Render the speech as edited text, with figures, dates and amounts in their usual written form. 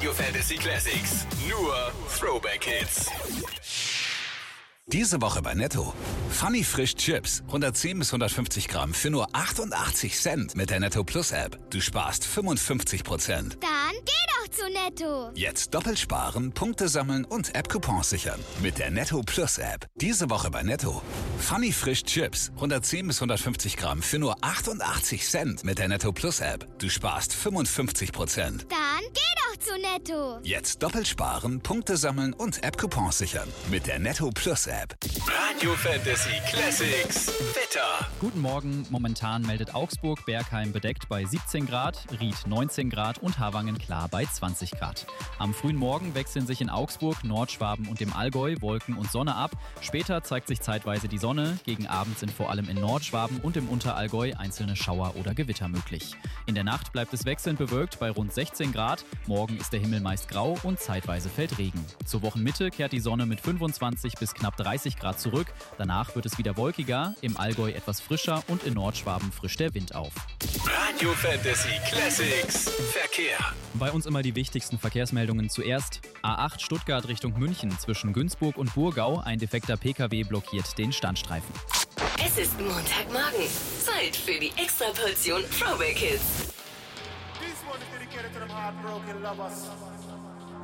Radio Fantasy Classics. Nur Throwback Hits. Diese Woche bei Netto. Funny Frisch Chips. 110 bis 150 Gramm für nur 88 Cent mit der Netto Plus App. Du sparst 55%. Dann geh doch zu Netto. Jetzt doppelt sparen, Punkte sammeln und App-Coupons sichern. Mit der Netto Plus App. Diese Woche bei Netto. Funny Frisch Chips. 110 bis 150 Gramm für nur 88 Cent mit der Netto Plus App. Du sparst 55%. Dann geh doch zu Netto. Jetzt doppelt sparen, Punkte sammeln und App-Coupons sichern. Mit der Netto Plus App. Radio Fantasy Classics. Wetter. Guten Morgen. Momentan meldet Augsburg-Bergheim bedeckt bei 17 Grad, Ried 19 Grad und Havangen klar bei 20 Grad. Am frühen Morgen wechseln sich in Augsburg, Nordschwaben und dem Allgäu Wolken und Sonne ab. Später zeigt sich zeitweise die Sonne. Gegen Abend sind vor allem in Nordschwaben und im Unterallgäu einzelne Schauer oder Gewitter möglich. In der Nacht bleibt es wechselnd bewölkt bei rund 16 Grad. Morgen ist der Himmel meist grau und zeitweise fällt Regen. Zur Wochenmitte kehrt die Sonne mit 25 bis knapp 30 Grad zurück. Danach wird es wieder wolkiger, im Allgäu etwas frischer und in Nordschwaben frischt der Wind auf. Radio Fantasy Classics. Verkehr. Bei uns immer die wichtigsten Verkehrsmeldungen zuerst. A8 Stuttgart Richtung München zwischen Günzburg und Burgau. Ein defekter PKW blockiert den Standstreifen. Es ist Montagmorgen. Zeit für die Extraportion Throwback Hits. This one is dedicated to them heartbroken lovers.